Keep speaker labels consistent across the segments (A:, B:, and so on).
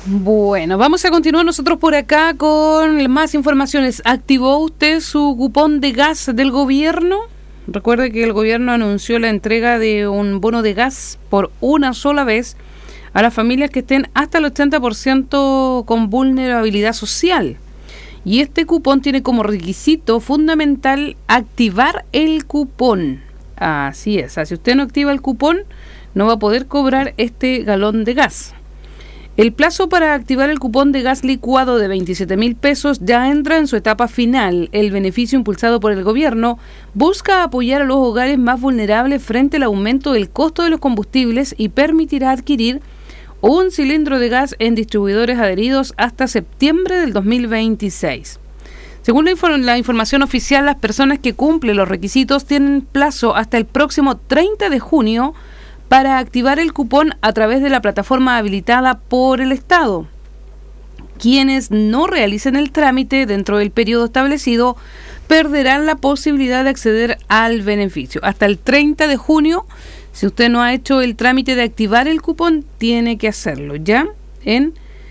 A: Bueno, vamos a continuar nosotros por acá con más informaciones. ¿Activó usted su cupón de gas del gobierno? Recuerde que el gobierno anunció la entrega de un bono de gas por una sola vez a las familias que estén hasta el 80% con vulnerabilidad social. Y este cupón tiene como requisito fundamental activar el cupón. Así es, si usted no activa el cupón, no va a poder cobrar este galón de gas. El plazo para activar el cupón de gas licuado de 27.000 pesos ya entra en su etapa final. El beneficio impulsado por el gobierno busca apoyar a los hogares más vulnerables frente al aumento del costo de los combustibles y permitirá adquirir un cilindro de gas en distribuidores adheridos hasta septiembre del 2026. Según la información oficial, las personas que cumplen los requisitos tienen plazo hasta el próximo 30 de junio para activar el cupón a través de la plataforma habilitada por el Estado. Quienes no realicen el trámite dentro del periodo establecido perderán la posibilidad de acceder al beneficio. Hasta el 30 de junio, si usted no ha hecho el trámite de activar el cupón, tiene que hacerlo, ¿ya? Ahí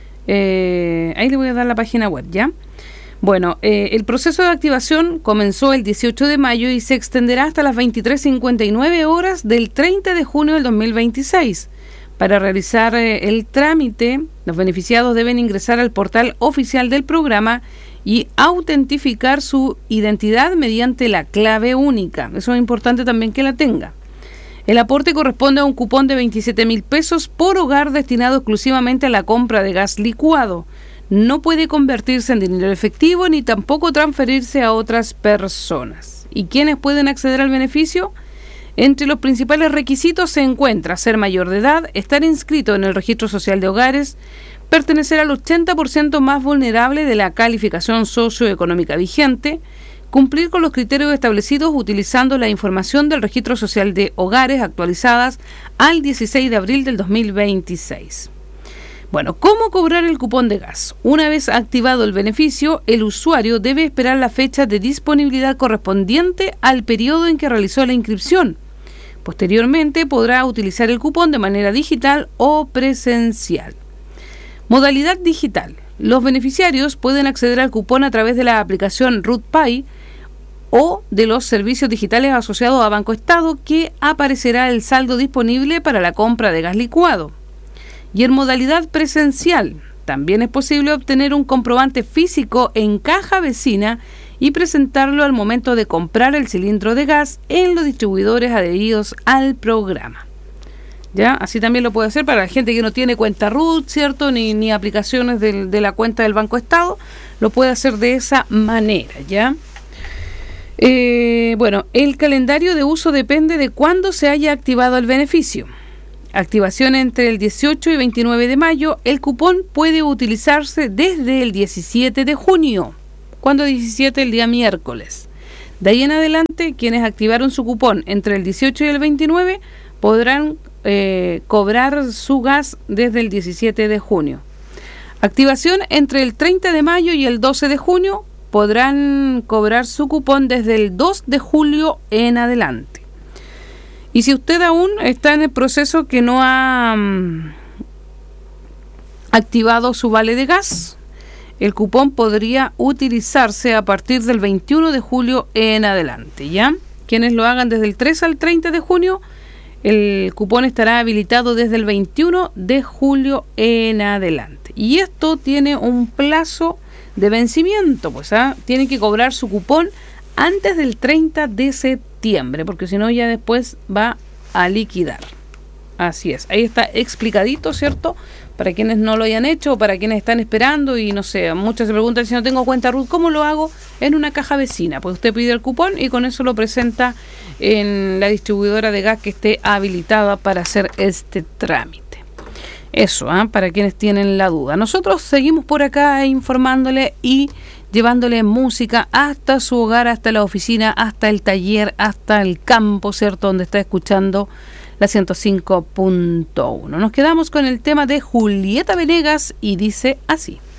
A: le voy a dar la página web, ¿ya? Bueno, el proceso de activación comenzó el 18 de mayo y se extenderá hasta las 23:59 horas del 30 de junio del 2026. Para realizar el trámite, los beneficiados deben ingresar al portal oficial del programa y autentificar su identidad mediante la clave única. Eso es importante también que la tenga. El aporte corresponde a un cupón de 27.000 pesos por hogar destinado exclusivamente a la compra de gas licuado. No puede convertirse en dinero efectivo ni tampoco transferirse a otras personas. ¿Y quiénes pueden acceder al beneficio? Entre los principales requisitos se encuentra ser mayor de edad, estar inscrito en el Registro Social de Hogares, pertenecer al 80% más vulnerable de la calificación socioeconómica vigente, cumplir con los criterios establecidos utilizando la información del Registro Social de Hogares actualizadas al 16 de abril del 2026. Bueno, ¿cómo cobrar el cupón de gas? Una vez activado el beneficio, el usuario debe esperar la fecha de disponibilidad correspondiente al periodo en que realizó la inscripción. Posteriormente, podrá utilizar el cupón de manera digital o presencial. Modalidad digital. Los beneficiarios pueden acceder al cupón a través de la aplicación RUTPay o de los servicios digitales asociados a Banco Estado, que aparecerá el saldo disponible para la compra de gas licuado. Y en modalidad presencial, también es posible obtener un comprobante físico en caja vecina y presentarlo al momento de comprar el cilindro de gas en los distribuidores adheridos al programa. ¿Ya? Así también lo puede hacer para la gente que no tiene cuenta RUT, ¿cierto? Ni aplicaciones de la cuenta del Banco Estado, lo puede hacer de esa manera, ¿ya? Bueno, el calendario de uso depende de cuándo se haya activado el beneficio. Activación entre el 18 y 29 de mayo. El cupón puede utilizarse desde el 17 de junio. ¿Cuándo 17? El día miércoles. De ahí en adelante, quienes activaron su cupón entre el 18 y el 29 podrán cobrar su gas desde el 17 de junio. Activación entre el 30 de mayo y el 12 de junio. Podrán cobrar su cupón desde el 2 de julio en adelante. Y si usted aún está en el proceso que no ha activado su vale de gas, el cupón podría utilizarse a partir del 21 de julio en adelante, ¿ya? Quienes lo hagan desde el 3 al 30 de junio, el cupón estará habilitado desde el 21 de julio en adelante. Y esto tiene un plazo de vencimiento, pues, tienen que cobrar su cupón antes del 30 de septiembre, porque si no ya después va a liquidar. Así es, ahí está explicadito, ¿cierto? Para quienes no lo hayan hecho o para quienes están esperando y no sé, muchas se preguntan si no tengo cuenta RUT, ¿cómo lo hago? En una caja vecina, pues usted pide el cupón y con eso lo presenta en la distribuidora de gas que esté habilitada para hacer este trámite. Eso, para quienes tienen la duda. Nosotros seguimos por acá informándole y llevándole música hasta su hogar, hasta la oficina, hasta el taller, hasta el campo, ¿cierto? Donde está escuchando la 105.1. Nos quedamos con el tema de Julieta Venegas y dice así.